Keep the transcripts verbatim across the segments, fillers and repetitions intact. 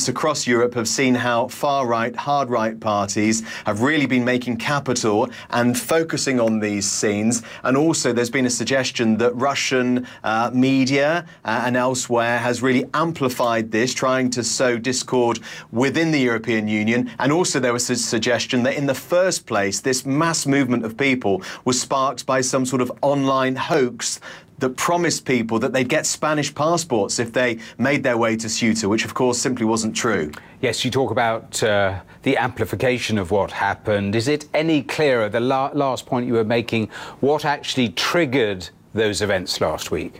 events across Europe have seen how far-right, hard-right parties have really been making capital and focusing on these scenes. And also there's been a suggestion that Russian uh, media uh, and elsewhere has really amplified this, trying to sow discord within the European Union. And also there was a suggestion that in the first place, this mass movement of people was sparked by some sort of online hoax that promised people that they'd get Spanish passports if they made their way to Ceuta, which of course simply wasn't true. Yes, you talk about uh, the amplification of what happened. Is it any clearer, the la last point you were making, what actually triggered those events last week?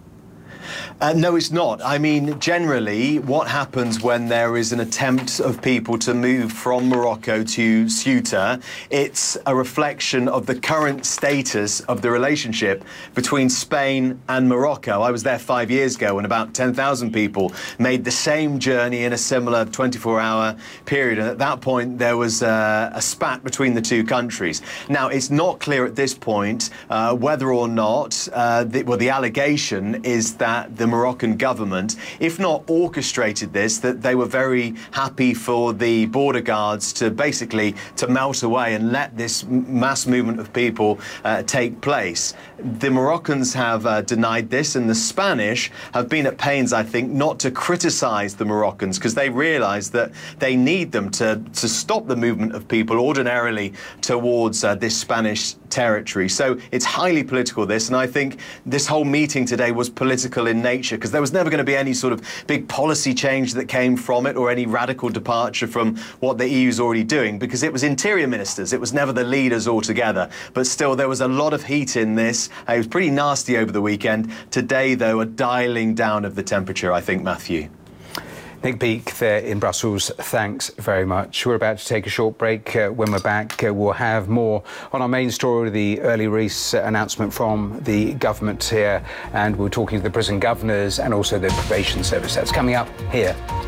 Uh, no, it's not. I mean, generally, what happens when there is an attempt of people to move from Morocco to Ceuta, it's a reflection of the current status of the relationship between Spain and Morocco. I was there five years ago and about ten thousand people made the same journey in a similar twenty-four hour period. And at that point, there was uh, a spat between the two countries. Now, it's not clear at this point uh, whether or not, uh, the, well, the allegation is that the Moroccan government, if not orchestrated this, that they were very happy for the border guards to basically to melt away and let this mass movement of people uh, take place. The Moroccans have uh, denied this, and the Spanish have been at pains, I think, not to criticize the Moroccans, because they realize that they need them to, to stop the movement of people ordinarily towards uh, this Spanish territory. So it's highly political, this, and I think this whole meeting today was political in nature, because there was never going to be any sort of big policy change that came from it or any radical departure from what the E U is already doing, because it was interior ministers, it was never the leaders altogether. But still, there was a lot of heat in this. It was pretty nasty over the weekend. Today, though, a dialing down of the temperature, I think, Matthew. Nick Beake there in Brussels, thanks very much. We're about to take a short break. Uh, when we're back, uh, we'll have more on our main story, the early release uh, announcement from the government here, and we're talking to the prison governors and also the probation service. That's coming up here